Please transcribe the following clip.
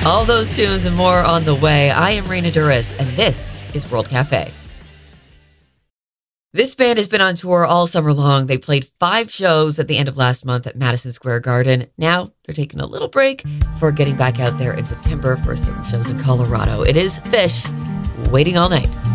All those tunes and more on the way. I am Raina Duras, and this is World Cafe. This band has been on tour all summer long. They played 5 shows at the end of last month at Madison Square Garden. Now they're taking a little break before getting back out there in September for some shows in Colorado. It is Phish, Waiting All Night.